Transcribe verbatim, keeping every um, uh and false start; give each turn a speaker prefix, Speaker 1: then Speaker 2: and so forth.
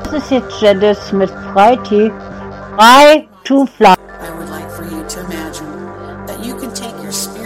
Speaker 1: Das ist jetzt Jadis mit Freitag. Fly to Fly.
Speaker 2: I would like for you to imagine that you can take your spirit